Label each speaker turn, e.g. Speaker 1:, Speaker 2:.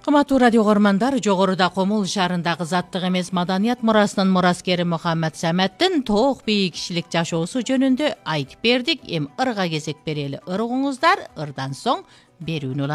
Speaker 1: Кыматтуу радио көрмандар, жогоруда Комул шаарындагы заттык эмес маданият мурасынын мураскери Мухаммад Саматтын тоок бийик кишилик жашоосу жөнүндө айтып бердик. Эми ырга кезек берели. Ыргыңыздар, ырдан соң берүүнү